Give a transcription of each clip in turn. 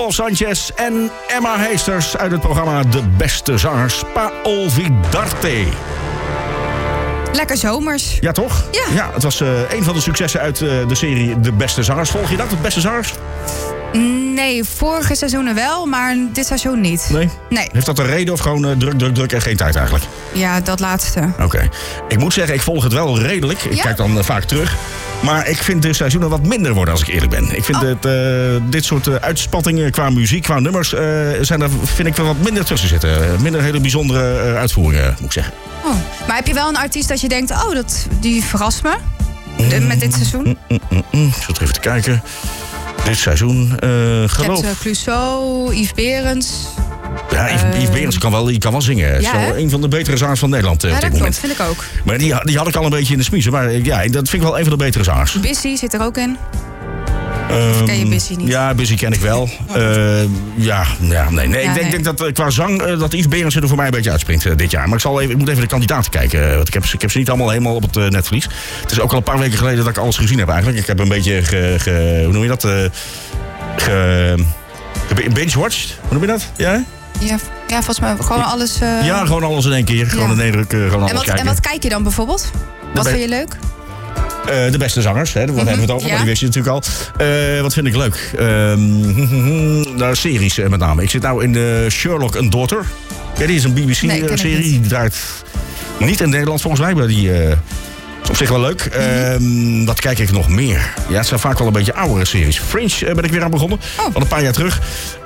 Rolf Sanchez en Emma Heesters uit het programma De Beste Zangers. Pa Olvidarte. Lekker zomers. Ja, toch? Ja. Het was een van de successen uit de serie De Beste Zangers. Volg je dat, De Beste Zangers? Nee, vorige seizoenen wel, maar dit seizoen niet. Nee. Heeft dat een reden of gewoon druk en geen tijd eigenlijk? Ja, dat laatste. Oké. Ik moet zeggen, ik volg het wel redelijk. Ik kijk dan vaak terug. Maar ik vind de seizoenen wat minder worden, als ik eerlijk ben. Ik vind dit soort uitspattingen qua muziek, qua nummers... vind ik wel wat minder tussen zitten. Minder hele bijzondere uitvoeringen, moet ik zeggen. Oh. Maar heb je wel een artiest dat je denkt... die verrast me met dit seizoen? Ik zat even te kijken. Dit seizoen, geloof... Je hebt Clouseau, Yves Berends... Ja, Yves Berends kan wel zingen. Het is wel een van de betere zangers van Nederland op dit moment. Klopt, vind ik ook. Maar die had ik al een beetje in de smiezen. Maar dat vind ik wel een van de betere zangers. Busy zit er ook in. Of ken je Busy niet? Ja, Busy ken ik wel. Nee. Ik denk dat qua zang dat Yves Berends er voor mij een beetje uitspringt dit jaar. Maar ik moet even de kandidaten kijken. Want ik heb ze niet allemaal helemaal op het netvlies. Het is ook al een paar weken geleden dat ik alles gezien heb eigenlijk. Ik heb een beetje hoe noem je dat? Binge-watched. Hoe noem je dat? Ja? Ja, volgens mij gewoon alles... Ja, gewoon alles in één keer. Gewoon in één druk gewoon alles kijken. En wat kijk je dan bijvoorbeeld? Wat vind je leuk? De beste zangers, hè, daar hebben we het over, maar die wist je natuurlijk al. Wat vind ik leuk? Series met name. Ik zit nou in de Sherlock and Daughter. Ja, die is een BBC-serie. Die draait niet in Nederland volgens mij, maar die is op zich wel leuk. Wat kijk ik nog meer? Ja, het zijn vaak wel een beetje oudere series. Fringe ben ik weer aan begonnen. Al een paar jaar terug.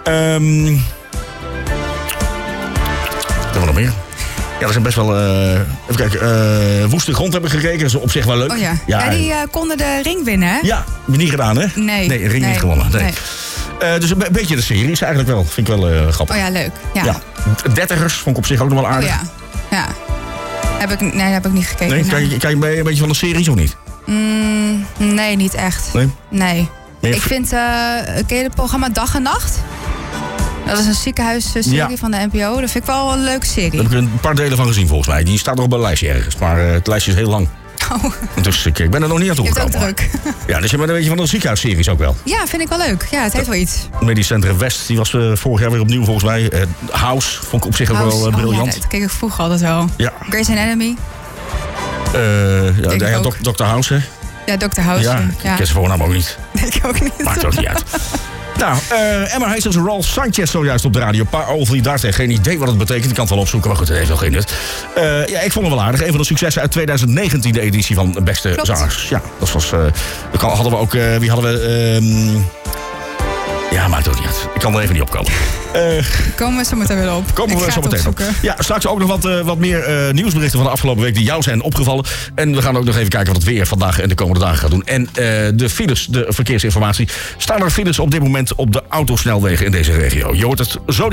Wat hebben we nog meer? Ja, dat zijn best wel... even kijken. Woeste Grond heb ik gekeken. Dat is op zich wel leuk. Oh ja. Ja, die konden de ring winnen, hè? Ja, niet gedaan, hè? Nee, een ring niet gewonnen. Nee. Dus een beetje de series eigenlijk wel. Vind ik wel grappig. Oh ja, leuk. Ja. Dertigers vond ik op zich ook nog wel aardig. Oh ja. Heb ik niet gekeken. Nee, kijk je een beetje van de series of niet? Nee, niet echt. Nee. Ik vind... ken je het programma Dag en Nacht? Dat is een ziekenhuisserie van de NPO. Dat vind ik wel een leuke serie. Daar heb ik een paar delen van gezien volgens mij. Die staat nog op een lijstje ergens. Maar het lijstje is heel lang. Oh. Dus ik ben er nog niet aan toegekomen. Je hebt ook druk. Ja, dus je bent een beetje van de ziekenhuisseries ook wel. Ja, vind ik wel leuk. Ja, het heeft wel iets. Medisch Centrum West, die was vorig jaar weer opnieuw volgens mij. House vond ik op zich ook wel briljant. Ja, dat keek ik vroeger altijd wel. Ja. Grey's Anatomy. Dr. House, hè? Ja, Dr. House. Ja, ik ken zijn voornaam ook niet. Nee, ik ook niet. Maakt ook niet uit. Nou, Emma Heesters en Rolf Sanchez zojuist op de radio. Pa Olvidarte, geen idee wat het betekent. Ik kan het wel opzoeken, maar goed, het heeft wel geen nut. Ik vond het wel aardig. Een van de successen uit 2019, de editie van Beste Zangers. Ja, dat was... hadden we ook... wie hadden we... Ja, maakt ook niet uit. Ik kan er even niet op komen. Komen we zo meteen weer op. Komen we zo meteen op. Ja, straks ook nog wat meer nieuwsberichten van de afgelopen week die jou zijn opgevallen. En we gaan ook nog even kijken wat het weer vandaag en de komende dagen gaat doen. En de files, de verkeersinformatie. Staan er files op dit moment op de autosnelwegen in deze regio? Je hoort het zo.